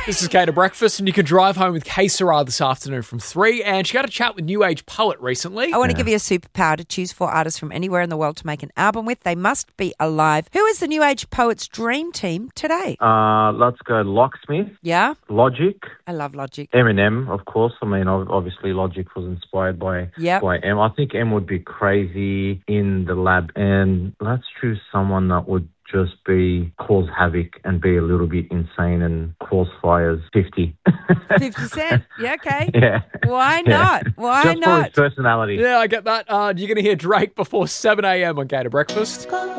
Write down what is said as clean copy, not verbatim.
This is Gator Breakfast, and you can drive home with K Sarah this afternoon from 3. And she got a chat with New Age Poet recently. I want to give you a superpower to choose 4 artists from anywhere in the world to make an album with. They must be alive. Who is the New Age Poets' dream team today? Let's go Locksmith, Yeah? Logic, I love Logic. Eminem, of course. I mean, obviously Logic was inspired by M. I think M would be crazy in the lab. And let's choose someone that would just cause havoc and be a little bit insane and cause fires. 50. 50 Cent? Yeah, okay. Yeah. Why not? Why just not? for his personality. Yeah, I get that. You're going to hear Drake before 7 a.m. on Gator Breakfast.